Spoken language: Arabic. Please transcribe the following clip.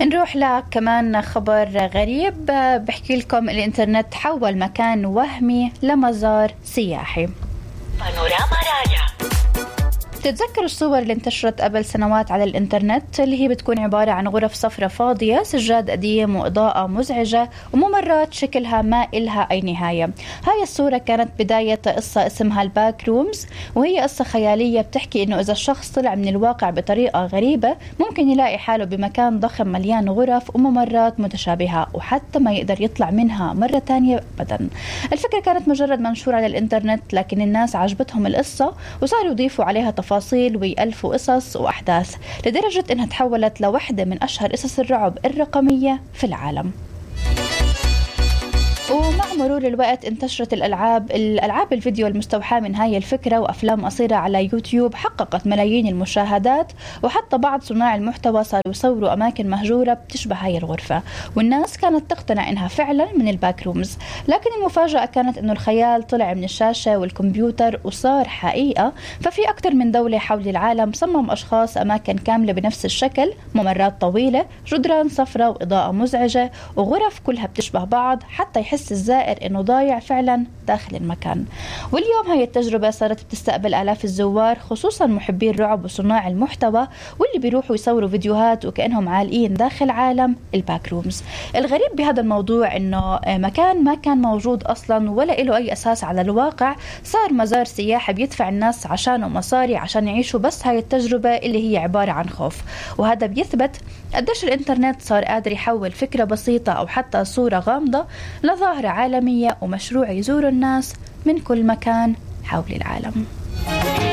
نروح لك كمان خبر غريب بحكي لكم الإنترنت تحول مكان وهمي لمزار سياحي. بانوراما رايا. تتذكروا الصور اللي انتشرت قبل سنوات على الإنترنت اللي هي بتكون عبارة عن غرف صفرة فاضية، سجاد قديم وإضاءة مزعجة وممرات شكلها ما إلها أي نهاية. هاي الصورة كانت بداية قصة اسمها الباك رومز، وهي قصة خيالية بتحكي إنه إذا الشخص طلع من الواقع بطريقة غريبة ممكن يلاقي حاله بمكان ضخم مليان غرف وممرات متشابهة وحتى ما يقدر يطلع منها مرة تانية أبدا. الفكرة كانت مجرد منشور على الإنترنت، لكن الناس عجبتهم القصة وصاروا يضيفوا عليها تفاصيل ويألفوا قصص وأحداث لدرجة أنها تحولت لوحدة من أشهر قصص الرعب الرقمية في العالم. ومع مرور الوقت انتشرت الألعاب الفيديو المستوحاة من هاي الفكرة، وأفلام قصيرة على يوتيوب حققت ملايين المشاهدات، وحتى بعض صناع المحتوى صاروا يصوروا أماكن مهجورة بتشبه هاي الغرفة، والناس كانت تقتنع إنها فعلا من الباك رومز. لكن المفاجأة كانت إنه الخيال طلع من الشاشة والكمبيوتر وصار حقيقة. ففي أكثر من دولة حول العالم صمم أشخاص أماكن كاملة بنفس الشكل، ممرات طويلة، جدران صفرة وإضاءة مزعجة وغرف كلها بتشبه بعض حتى يحس الزائر إنه ضايع فعلا داخل المكان. واليوم هاي التجربة صارت بتستقبل آلاف الزوار، خصوصا محبي الرعب وصناع المحتوى واللي بيروحوا يصوروا فيديوهات وكأنهم عالقين داخل عالم الباك رومز. الغريب بهذا الموضوع إنه مكان ما كان موجود أصلا ولا له أي أساس على الواقع صار مزار سياحي بيدفع الناس عشانه مصاري عشان يعيشوا بس هاي التجربة اللي هي عبارة عن خوف. وهذا بيثبت قديش الإنترنت صار قادر يحول فكرة بسيطة أو حتى صورة غامضة لظاهرة عالمية ومشروع يزور الناس من كل مكان حول العالم.